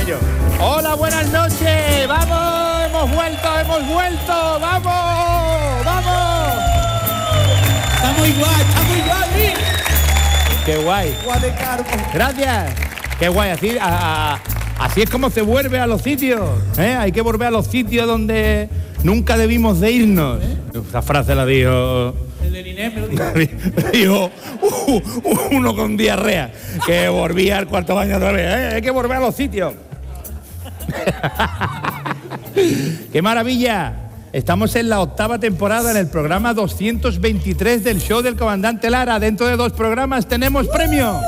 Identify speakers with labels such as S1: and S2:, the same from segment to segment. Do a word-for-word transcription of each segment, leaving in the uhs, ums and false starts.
S1: yo. Hola, buenas noches. Vamos, hemos vuelto, hemos vuelto. Vamos, vamos.
S2: Está muy guay, está muy guay.
S1: Qué guay.
S2: Guay de carbo.
S1: Gracias. Qué guay. Así, a, a, así es como se vuelve a los sitios. ¿eh? Hay que volver a los sitios donde nunca debimos de irnos. ¿Eh? Esa frase la dijo...
S2: El del Inés me lo dijo.
S1: Dijo uh, uno con diarrea que volvía al cuarto baño otra vez. ¿eh? Hay que volver a los sitios. ¡Qué maravilla! Estamos en la octava temporada, en el programa doscientos veintitrés del show del Comandante Lara. Dentro de dos programas tenemos premio.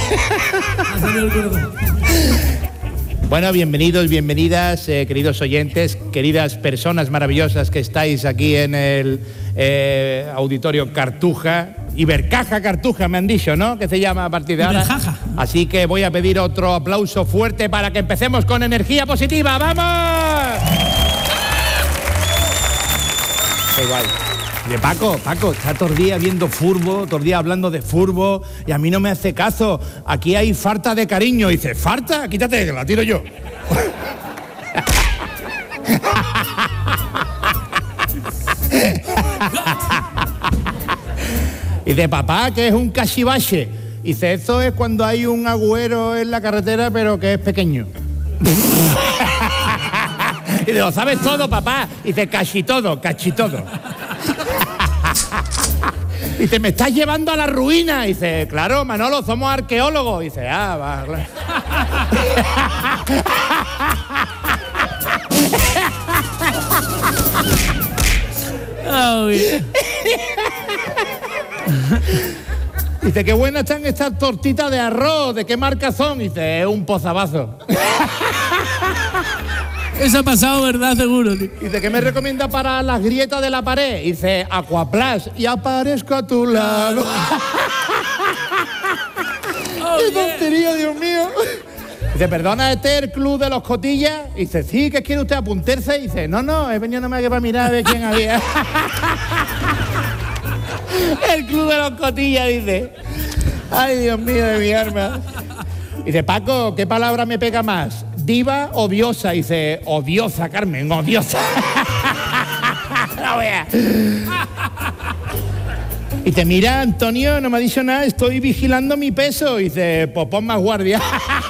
S1: Bueno, bienvenidos, bienvenidas, eh, queridos oyentes, queridas personas maravillosas que estáis aquí en el eh, auditorio Cartuja. Ibercaja Cartuja, me han dicho, ¿no? Que se llama a partir de ahora.
S2: Ibercaja.
S1: Así que voy a pedir otro aplauso fuerte para que empecemos con energía positiva. ¡Vamos! Qué guay. De Paco, Paco, está todo el día viendo furbo, todo el día hablando de furbo y a mí no me hace caso. Aquí hay falta de cariño. Y dice, ¿falta? Quítate, que la tiro yo. Y dice, papá, que es un cachivache. Y dice, eso es cuando hay un agüero en la carretera, pero que es pequeño. Y dice, lo sabes todo, papá. Y dice, cachi todo, cachi todo. Y dice, me estás llevando a la ruina. Y dice, claro, Manolo, somos arqueólogos. Y dice, ah, va, claro.
S2: Oh, yeah.
S1: Dice, qué buenas están estas tortitas de arroz, ¿de qué marca son? Y dice, es un pozabazo.
S2: Eso ha pasado, ¿verdad? Seguro, tío.
S1: Dice, ¿qué me recomienda para las grietas de la pared? Y dice, Aquaplast, y aparezco a tu lado.
S2: Oh,
S1: ¡Qué
S2: yeah.
S1: tontería, Dios mío! Dice, perdona, ¿este es el club de los cotillas? Y dice, sí, ¿qué quiere usted apuntarse? Y dice, no, no, he venido nomás que para mirar a ver quién había. El club de los cotillas, dice. Ay, Dios mío de mi arma. Dice, Paco, ¿qué palabra me pega más? ¿Diva o diosa? Y dice, odiosa, Carmen, odiosa. No veas. Y te mira, Antonio, no me ha dicho nada, estoy vigilando mi peso. Y dice, pues pon más guardia.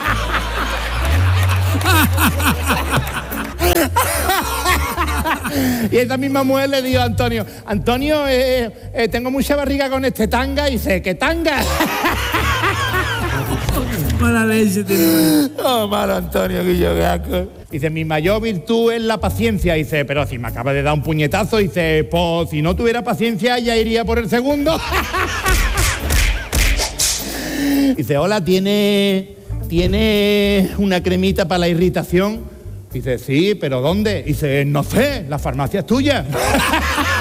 S1: Y esta misma mujer le dijo a Antonio, Antonio, eh, eh, tengo mucha barriga con este tanga. Y dice, ¿qué tanga?
S2: Mala leche, tío.
S1: Oh, malo Antonio, que yo, qué asco. Dice, mi mayor virtud es la paciencia. Dice, pero si me acaba de dar un puñetazo. Dice, pues si no tuviera paciencia ya iría por el segundo. Dice, hola, ¿tiene, ¿tiene una cremita para la irritación? Dice, sí, pero ¿dónde? Dice, no sé, la farmacia es tuya.